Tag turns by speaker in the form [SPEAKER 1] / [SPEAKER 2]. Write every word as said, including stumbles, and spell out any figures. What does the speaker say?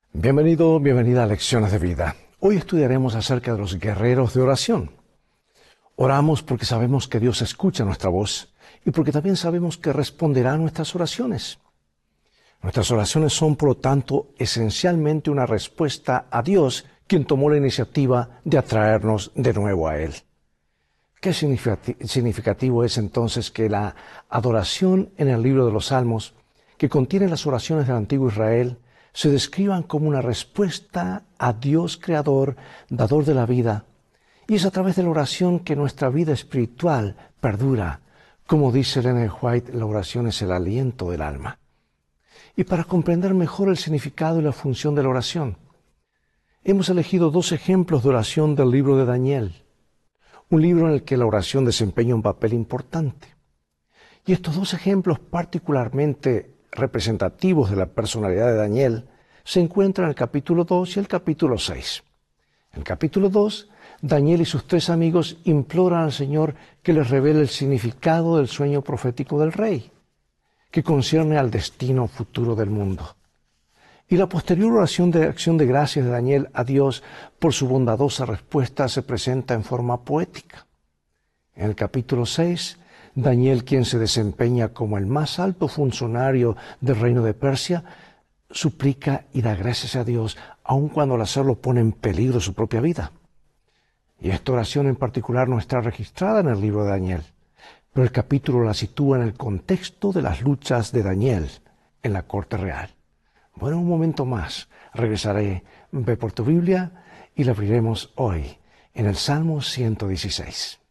[SPEAKER 1] Bienvenido, bienvenida a Lecciones de Vida. Hoy estudiaremos acerca de los guerreros de oración. Oramos porque sabemos que Dios escucha nuestra voz y porque también sabemos que responderá a nuestras oraciones. Nuestras oraciones son, por lo tanto, esencialmente una respuesta a Dios, quien tomó la iniciativa de atraernos de nuevo a Él. Qué significativo es entonces que la adoración en el libro de los Salmos, que contiene las oraciones del antiguo Israel, se describan como una respuesta a Dios Creador, dador de la vida, y es a través de la oración que nuestra vida espiritual perdura. Como dice Ellen White, la oración es el aliento del alma. Y para comprender mejor el significado y la función de la oración, hemos elegido dos ejemplos de oración del libro de Daniel, un libro en el que la oración desempeña un papel importante. Y estos dos ejemplos particularmente representativos de la personalidad de Daniel se encuentran en el capítulo dos y el capítulo seis. En el capítulo dos, Daniel y sus tres amigos imploran al Señor que les revele el significado del sueño profético del rey, que concierne al destino futuro del mundo. Y la posterior oración de acción de gracias de Daniel a Dios por su bondadosa respuesta se presenta en forma poética. En el capítulo seis, Daniel, quien se desempeña como el más alto funcionario del reino de Persia, suplica y da gracias a Dios, aun cuando al hacerlo pone en peligro su propia vida. Y esta oración en particular no está registrada en el libro de Daniel, pero el capítulo la sitúa en el contexto de las luchas de Daniel en la corte real. Bueno, un momento más, regresaré, ve por tu Biblia y la abriremos hoy en el Salmo ciento dieciséis.